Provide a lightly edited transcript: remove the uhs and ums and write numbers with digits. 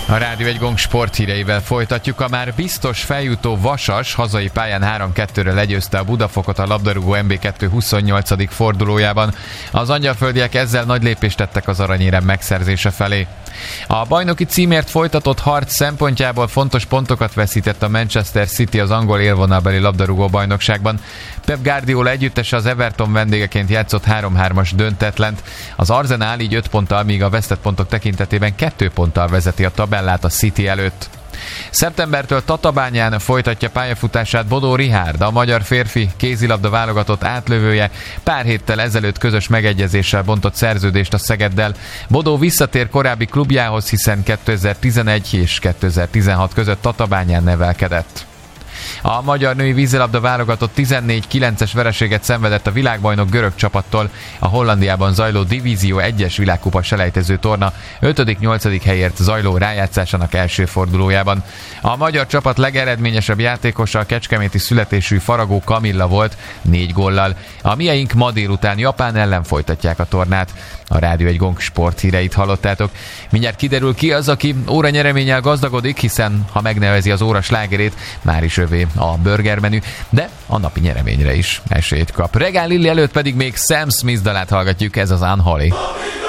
A Rádió egy Gong sporthíreivel folytatjuk. A már biztos feljutó Vasas hazai pályán 3-2-re legyőzte a Budafokot a labdarúgó MB2 28. fordulójában. Az angyalföldiek ezzel nagy lépést tettek az aranyérem megszerzése felé. A bajnoki címért folytatott harc szempontjából fontos pontokat veszített a Manchester City az angol élvonalbeli labdarúgó bajnokságban. Pep Guardiola együttese az Everton vendégeként játszott 3-3-as döntetlent. Az Arsenal így 5 ponttal, míg a vesztett pontok tekintetében 2 ponttal vezeti a tabellát a City előtt. Szeptembertől Tatabányán folytatja pályafutását Bodó Richárd, a magyar férfi kézilabda válogatott átlövője, pár héttel ezelőtt közös megegyezéssel bontott szerződést a Szegeddel. Bodó visszatér korábbi klubjához, hiszen 2011 és 2016 között Tatabányán nevelkedett. A magyar női vízilabda válogatott 14-9-es vereséget szenvedett a világbajnok görög csapattól a Hollandiában zajló Divízió 1-es világkupa selejtező torna 5.-8. helyért zajló rájátszásának első fordulójában. A magyar csapat legeredményesebb játékosa a kecskeméti születésű Faragó Kamilla volt 4 góllal. A mieink ma délután Japán ellen folytatják a tornát. A Rádió egy Gong sporthíreit hallottátok. Mindjárt kiderül ki az, aki óranyereménnyel gazdagodik, hiszen ha megnevezi az óra slágerét, már is övé a burgermenü, de a napi nyereményre is esélyt kap. Regál Lilli előtt pedig még Sam Smith dalát hallgatjuk, ez az Unholy.